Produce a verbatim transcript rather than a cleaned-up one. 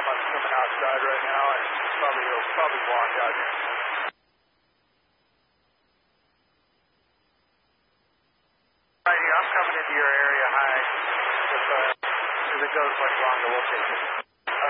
Mama's coming outside right now, and probably he'll probably walk out here. Righty, I'm coming into your area high. If, uh, if it goes much longer, we'll take it.